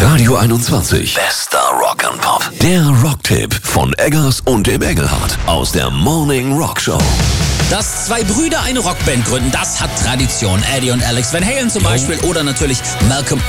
Radio 21. Bester Rock and Pop. Der Rocktipp von Eggers und dem Engelhardt aus der Morning Rock Show. Dass zwei Brüder eine Rockband gründen, das hat Tradition. Eddie und Alex Van Halen zum Beispiel oder natürlich Malcolm